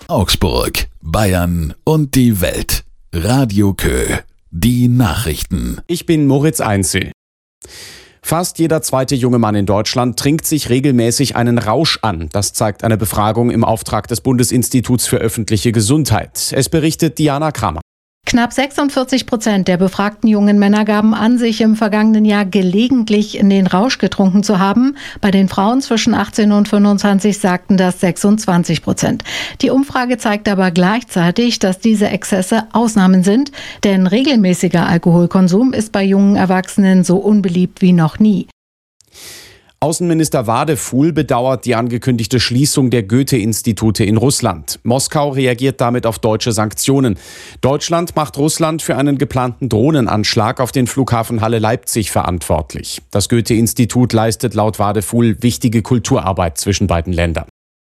Augsburg, Bayern und die Welt. Radio Kö. Die Nachrichten. Ich bin Moritz Einzel. Fast jeder zweite junge Mann in Deutschland trinkt sich regelmäßig einen Rausch an. Das zeigt eine Befragung im Auftrag des Bundesinstituts für öffentliche Gesundheit. Es berichtet Diana Kramer. Knapp 46% der befragten jungen Männer gaben an, sich im vergangenen Jahr gelegentlich in den Rausch getrunken zu haben. Bei den Frauen zwischen 18 und 25 sagten das 26%. Die Umfrage zeigt aber gleichzeitig, dass diese Exzesse Ausnahmen sind, denn regelmäßiger Alkoholkonsum ist bei jungen Erwachsenen so unbeliebt wie noch nie. Außenminister Wadefuhl bedauert die angekündigte Schließung der Goethe-Institute in Russland. Moskau reagiert damit auf deutsche Sanktionen. Deutschland macht Russland für einen geplanten Drohnenanschlag auf den Flughafen Halle-Leipzig verantwortlich. Das Goethe-Institut leistet laut Wadefuhl wichtige Kulturarbeit zwischen beiden Ländern.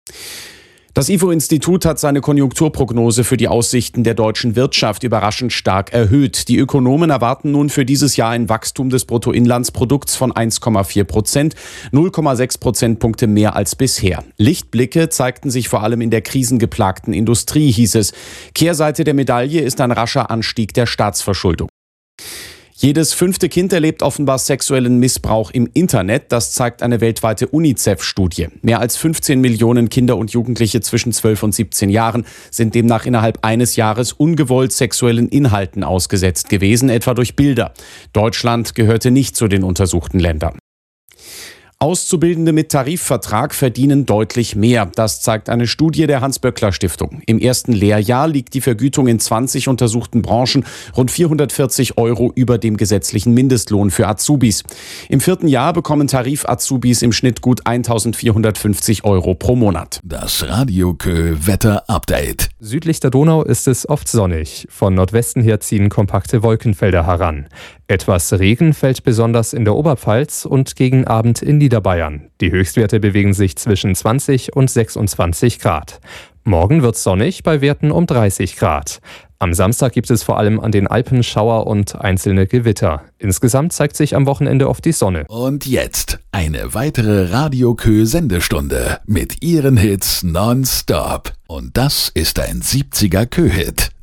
Das IFO-Institut hat seine Konjunkturprognose für die Aussichten der deutschen Wirtschaft überraschend stark erhöht. Die Ökonomen erwarten nun für dieses Jahr ein Wachstum des Bruttoinlandsprodukts von 1,4%, 0,6 Prozentpunkte mehr als bisher. Lichtblicke zeigten sich vor allem in der krisengeplagten Industrie, hieß es. Kehrseite der Medaille ist ein rascher Anstieg der Staatsverschuldung. Jedes 5. Kind erlebt offenbar sexuellen Missbrauch im Internet. Das zeigt eine weltweite UNICEF-Studie. Mehr als 15 Millionen Kinder und Jugendliche zwischen 12 und 17 Jahren sind demnach innerhalb eines Jahres ungewollt sexuellen Inhalten ausgesetzt gewesen, etwa durch Bilder. Deutschland gehörte nicht zu den untersuchten Ländern. Auszubildende mit Tarifvertrag verdienen deutlich mehr. Das zeigt eine Studie der Hans-Böckler-Stiftung. Im ersten Lehrjahr liegt die Vergütung in 20 untersuchten Branchen rund 440 € über dem gesetzlichen Mindestlohn für Azubis. Im 4. Jahr bekommen Tarif-Azubis im Schnitt gut 1.450 € pro Monat. Das Radio Kö Wetter-Update. Südlich der Donau ist es oft sonnig. Von Nordwesten her ziehen kompakte Wolkenfelder heran. Etwas Regen fällt besonders in der Oberpfalz und gegen Abend in Niederbayern. Die Höchstwerte bewegen sich zwischen 20 und 26 Grad. Morgen wird es sonnig bei Werten um 30 Grad. Am Samstag gibt es vor allem an den Alpen Schauer und einzelne Gewitter. Insgesamt zeigt sich am Wochenende oft die Sonne. Und jetzt eine weitere Radio Kö Sendestunde mit ihren Hits nonstop. Und das ist ein 70er Kö-Hit.